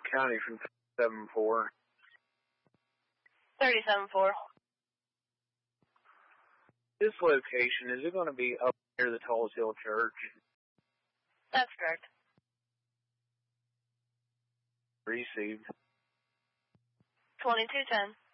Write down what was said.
County from 37-4. 37-4. This location, is it going to be up near the Tulse Hill Church? That's correct. Received. 2210.